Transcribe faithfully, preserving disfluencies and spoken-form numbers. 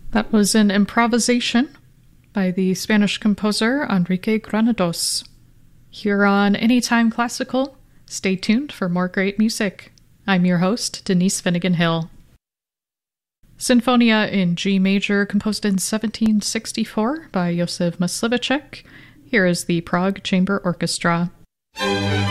That was an improvisation by the Spanish composer Enrique Granados. Here on Anytime Classical, stay tuned for more great music. I'm your host, Denise Finnegan Hill. Sinfonia in G major, composed in seventeen sixty-four by Josef Mysliveček. Here is the Prague Chamber Orchestra.